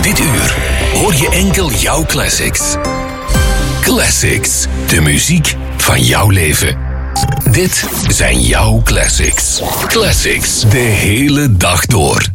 Dit uur hoor je enkel jouw classics. Classics, de muziek van jouw leven. Dit zijn jouw classics. Classics, de hele dag door.